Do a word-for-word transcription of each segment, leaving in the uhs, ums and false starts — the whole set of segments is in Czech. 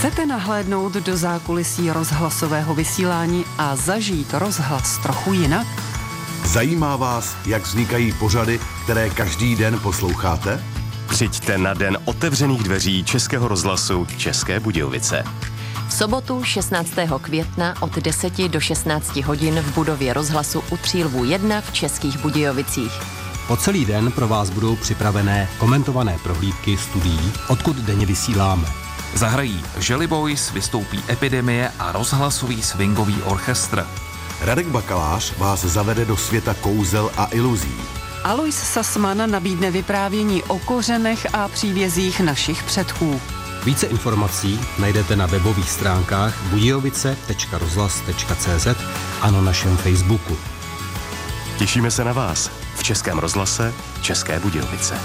Chcete nahlédnout do zákulisí rozhlasového vysílání a zažít rozhlas trochu jinak? Zajímá vás, jak vznikají pořady, které každý den posloucháte? Přijďte na den otevřených dveří Českého rozhlasu České Budějovice. V sobotu šestnáctého května od deseti do šestnácti hodin v budově rozhlasu u Třílvů jedna v Českých Budějovicích. Po celý den pro vás budou připravené komentované prohlídky studií, odkud denně vysíláme. Zahrají Jelly Boys, vystoupí Epidemie a rozhlasový swingový orchestr. Radek Bakalář vás zavede do světa kouzel a iluzí. Alois Sasman nabídne vyprávění o kořenech a příbězích našich předků. Více informací najdete na webových stránkách budějovice tečka rozhlas tečka cé zet a na našem Facebooku. Těšíme se na vás v Českém rozhlase České Budějovice.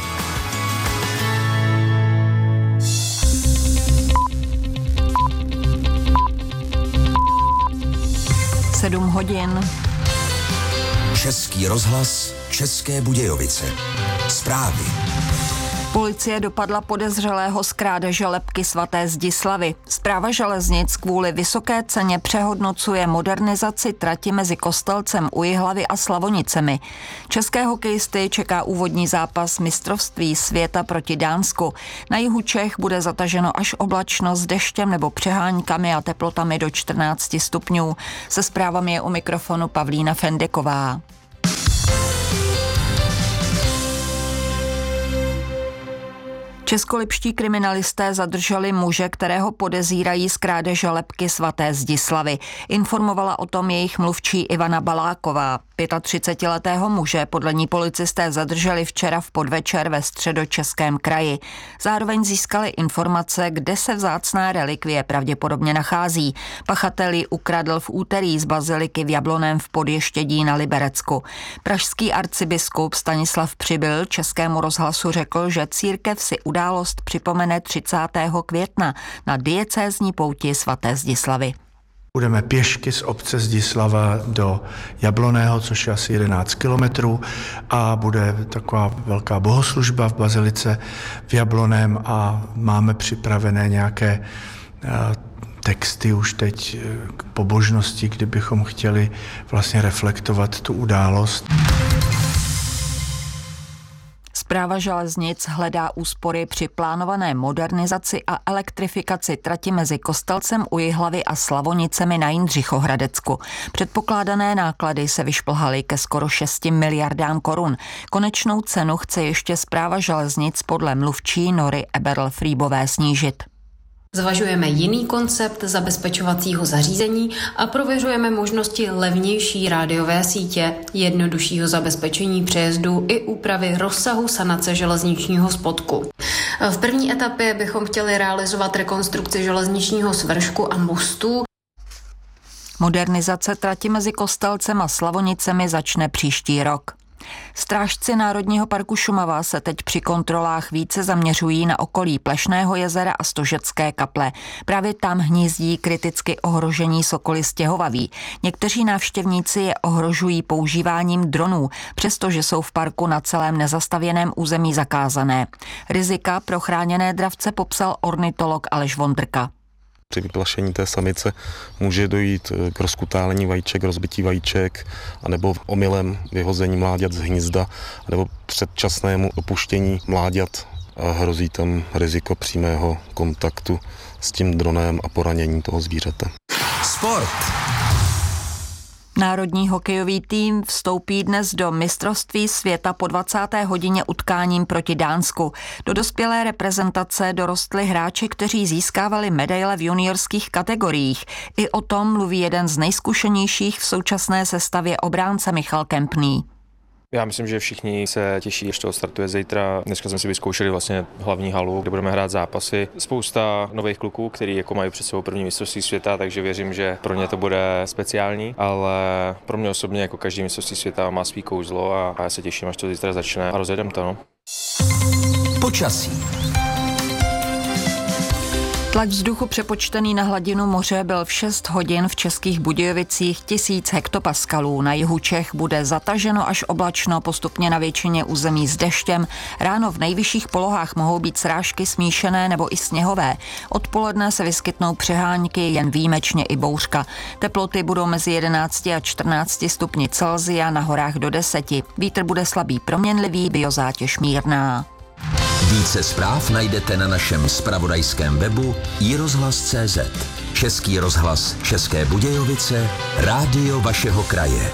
Sedm hodin. Český rozhlas České Budějovice. Zprávy. Policie dopadla podezřelého z krádeže lebky svaté Zdislavy. Správa železnic kvůli vysoké ceně přehodnocuje modernizaci trati mezi Kostelcem u Jihlavy a Slavonicemi. České hokejisty čeká úvodní zápas mistrovství světa proti Dánsku. Na jihu Čech bude zataženo až oblačno s deštěm nebo přeháňkami a teplotami do čtrnácti stupňů. Se zprávami je u mikrofonu Pavlína Fendeková. Českolipští kriminalisté zadrželi muže, kterého podezírají z krádeže lebky svaté Zdislavy. Informovala o tom jejich mluvčí Ivana Baláková. třicetiletého muže podle ní policisté zadrželi včera v podvečer ve Středočeském kraji. Zároveň získali informace, kde se vzácná relikvie pravděpodobně nachází. Pachatel ji ukradl v úterý z baziliky v Jablonném v Podještědí na Liberecku. Pražský arcibiskup Stanislav Přibyl Českému rozhlasu řekl, že církev si událost připomene třicátého května na diecézní pouti svaté Zdislavy. Budeme pěšky z obce Zdislava do Jablonného, což je asi jedenáct kilometrů, a bude taková velká bohoslužba v bazilice v Jablonném a máme připravené nějaké texty už teď k pobožnosti, kdybychom chtěli vlastně reflektovat tu událost. Správa železnic hledá úspory při plánované modernizaci a elektrifikaci trati mezi Kostelcem u Jihlavy a Slavonicemi na Jindřichohradecku. Předpokládané náklady se vyšplhaly ke skoro šesti miliardám korun. Konečnou cenu chce ještě Správa železnic podle mluvčí Nory Eberl-Frýbové snížit. Zvažujeme jiný koncept zabezpečovacího zařízení a prověřujeme možnosti levnější rádiové sítě, jednoduššího zabezpečení přejezdu i úpravy rozsahu sanace železničního spodku. V první etapě bychom chtěli realizovat rekonstrukci železničního svršku a mostů. Modernizace trati mezi Kostelcem a Slavonicemi začne příští rok. Strážci Národního parku Šumava se teď při kontrolách více zaměřují na okolí Plešného jezera a Stožecké kaple. Právě tam hnízdí kriticky ohrožení sokoly stěhovaví. Někteří návštěvníci je ohrožují používáním dronů, přestože jsou v parku na celém nezastavěném území zakázané. Rizika pro chráněné dravce popsal ornitolog Aleš Vondrka. Při vyplašení té samice může dojít k rozkutálení vajíček, rozbití vajíček, anebo omylem vyhození mláďat z hnízda, nebo předčasnému opuštění mláďat a hrozí tam riziko přímého kontaktu s tím dronem a poranění toho zvířete. Sport. Národní hokejový tým vstoupí dnes do mistrovství světa po dvacáté hodině utkáním proti Dánsku. Do dospělé reprezentace dorostli hráči, kteří získávali medaile v juniorských kategoriích. I o tom mluví jeden z nejzkušenějších v současné sestavě obránce Michal Kempný. Já myslím, že všichni se těší, až to startuje zítra. Dneska jsme si vyzkoušeli vlastně hlavní halu, kde budeme hrát zápasy. Spousta nových kluků, kteří jako mají před sebou první mistrovství světa, takže věřím, že pro ně to bude speciální, ale pro mě osobně jako každý mistrovství světa má svý kouzlo a, a já se těším, až to zítra začne a rozjedeme to. No. Počasí. Tlak vzduchu přepočtený na hladinu moře byl v šest hodin v Českých Budějovicích tisíc hektopaskalů. Na jihu Čech bude zataženo až oblačno, postupně na většině území s deštěm. Ráno v nejvyšších polohách mohou být srážky smíšené nebo i sněhové. Odpoledne se vyskytnou přehánky, jen výjimečně i bouřka. Teploty budou mezi jedenácti a čtrnácti stupni Celsia, na horách do deseti. Vítr bude slabý proměnlivý, biozátěž mírná. Více zpráv najdete na našem zpravodajském webu i rozhlas tečka cé zet. Český rozhlas České Budějovice, rádio vašeho kraje.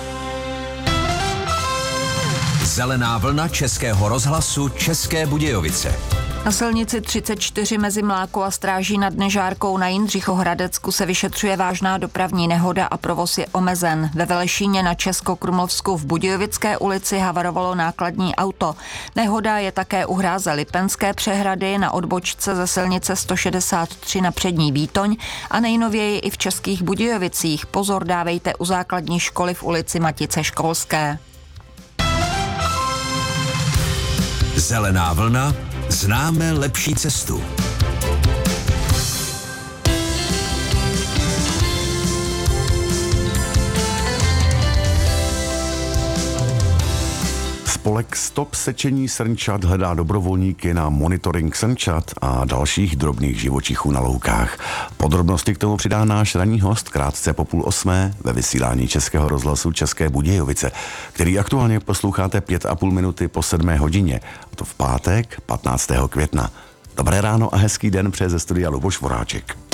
Zelená vlna Českého rozhlasu České Budějovice. Na silnici třicet čtyři mezi Mlákou a Stráží nad Nežárkou na Jindřichohradecku se vyšetřuje vážná dopravní nehoda a provoz je omezen. Ve Velešíně na Českokrumlovsku v Budějovické ulici havarovalo nákladní auto. Nehoda je také u hráze Lipenské přehrady, na odbočce ze silnice sto šedesát tři na Přední Výtoň a nejnověji i v Českých Budějovicích. Pozor dávejte u základní školy v ulici Matice Školské. Zelená vlna. Známe lepší cestu. Spolek Stop sečení srnčat hledá dobrovolníky na monitoring srnčat a dalších drobných živočichů na loukách. Podrobnosti k tomu přidá náš ranní host krátce po půl osmé ve vysílání Českého rozhlasu České Budějovice, který aktuálně posloucháte pět a půl minuty po sedmé hodině, a to v pátek patnáctého května. Dobré ráno a hezký den přeje ze studia Luboš Voráček.